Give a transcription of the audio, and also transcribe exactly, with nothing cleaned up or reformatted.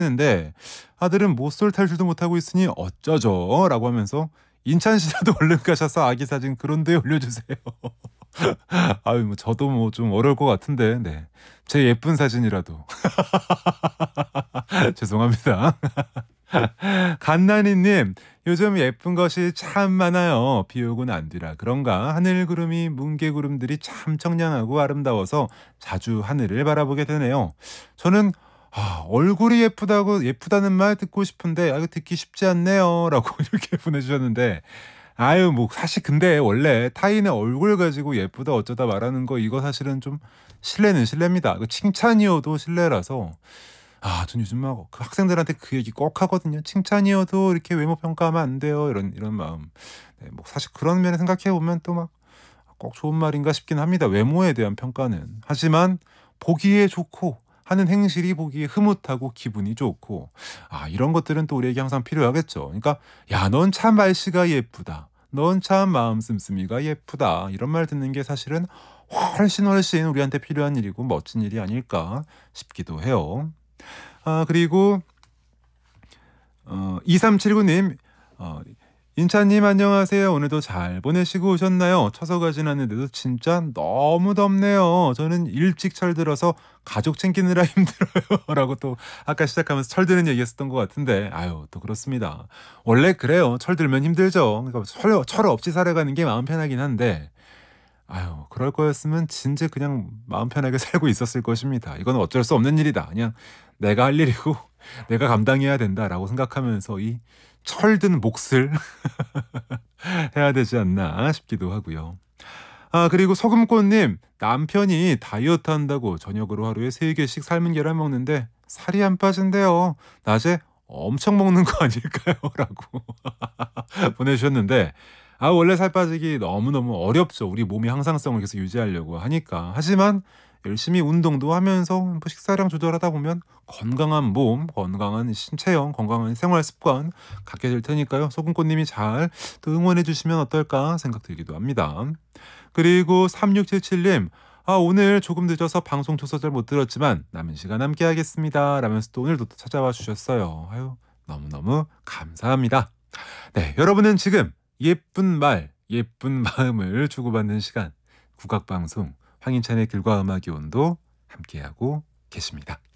하시는데 아들은 못쏠 탈출도 못하고 있으니 어쩌죠? 라고 하면서 인천시라도 얼른 가셔서 아기 사진 그런 데에 올려주세요. 아유, 뭐 저도 뭐 좀 어려울 것 같은데, 네. 제 예쁜 사진이라도. 죄송합니다. 갓나니님, 요즘 예쁜 것이 참 많아요. 비 오고 난 뒤라 그런가 하늘 구름이 뭉게 구름들이 참 청량하고 아름다워서 자주 하늘을 바라보게 되네요. 저는 아, 얼굴이 예쁘다고 예쁘다는 말 듣고 싶은데 아, 이거 듣기 쉽지 않네요라고 이렇게 보내주셨는데 아유 뭐 사실 근데 원래 타인의 얼굴 가지고 예쁘다 어쩌다 말하는 거 이거 사실은 좀 실례는 실례입니다. 그 칭찬이어도 실례라서 아, 전 요즘 막 그 학생들한테 그 얘기 꼭 하거든요. 칭찬이어도 이렇게 외모 평가하면 안 돼요. 이런 이런 마음. 네, 뭐 사실 그런 면에 생각해 보면 또 막 꼭 좋은 말인가 싶긴 합니다. 외모에 대한 평가는. 하지만 보기에 좋고 하는 행실이 보기에 흐뭇하고 기분이 좋고 아, 이런 것들은 또 우리에게 항상 필요하겠죠. 그러니까 야, 넌 참 말씨가 예쁘다. 넌 참 마음 씀씀이가 예쁘다. 이런 말 듣는 게 사실은 훨씬 훨씬 우리한테 필요한 일이고 멋진 일이 아닐까 싶기도 해요. 아, 그리고 어 이삼칠구 님, 어 "인차님 안녕하세요. 오늘도 잘 보내시고 오셨나요? 처서가 지났는데도 진짜 너무 덥네요. 저는 일찍 철들어서 가족 챙기느라 힘들어요." 라고 또 아까 시작하면서 철드는 얘기했었던 것 같은데 아유 또 그렇습니다. 원래 그래요. 철들면 힘들죠. 그러니까 철 철 없이 살아가는 게 마음 편하긴 한데 아유 그럴 거였으면 진짜 그냥 마음 편하게 살고 있었을 것입니다. 이건 어쩔 수 없는 일이다. 그냥 내가 할 일이고 내가 감당해야 된다라고 생각하면서 이 철든 몫을 해야 되지 않나 싶기도 하고요. 아, 그리고 소금꽃님, 남편이 다이어트 한다고 저녁으로 하루에 세 개씩 삶은 계란 먹는데 살이 안 빠진대요. 낮에 엄청 먹는 거 아닐까요? 라고 보내주셨는데 아, 원래 살 빠지기 너무너무 어렵죠. 우리 몸의 항상성을 계속 유지하려고 하니까. 하지만 열심히 운동도 하면서 뭐 식사량 조절하다 보면 건강한 몸, 건강한 신체형, 건강한 생활 습관 갖게 될 테니까요. 소금꽃님이 잘 또 응원해 주시면 어떨까 생각 들기도 합니다. 그리고 삼육칠칠 님, 아, 오늘 조금 늦어서 방송 초서 잘 못 들었지만 남은 시간 함께 하겠습니다. 라면서 또 오늘도 또 찾아와 주셨어요. 아유, 너무너무 감사합니다. 네, 여러분은 지금 예쁜 말, 예쁜 마음을 주고받는 시간 국악방송 황인찬의 길과 음악의 온도 함께하고 계십니다.